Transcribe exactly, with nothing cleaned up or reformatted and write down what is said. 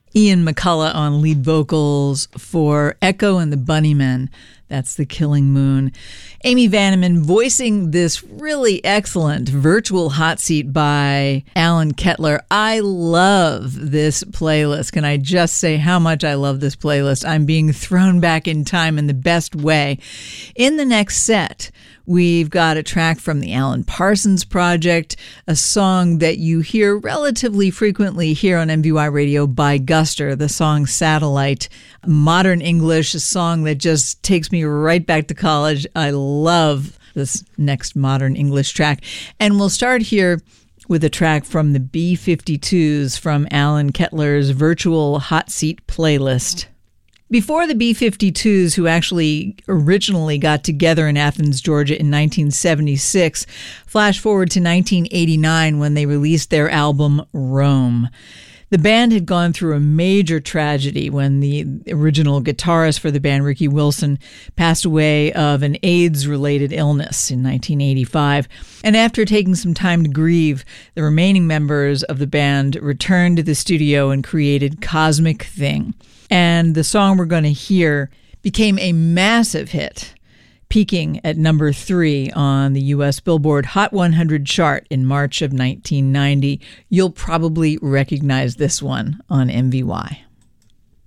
Ian McCulloch on lead vocals for Echo and the Bunnymen. That's The Killing Moon. Amy Vanneman voicing this really excellent virtual hot seat by Alan Kettler. I love this playlist. Can I just say how much I love this playlist? I'm being thrown back in time in the best way. In the next set, we've got a track from the Alan Parsons Project, a song that you hear relatively frequently here on M V Y Radio by Guster, the song Satellite. Modern English, a song that just takes me right back to college. I love this next Modern English track. And we'll start here with a track from the B fifty-twos from Alan Kettler's Virtual Hot Seat playlist. Before the B fifty-twos, who actually originally got together in Athens, Georgia in nineteen seventy-six, flash forward to nineteen eighty-nine when they released their album Rome. The band had gone through a major tragedy when the original guitarist for the band, Ricky Wilson, passed away of an AIDS-related illness in nineteen eighty-five. And after taking some time to grieve, the remaining members of the band returned to the studio and created Cosmic Thing. And the song we're going to hear became a massive hit, peaking at number three on the U S Billboard Hot one hundred chart in March of nineteen ninety. You'll probably recognize this one on M V Y.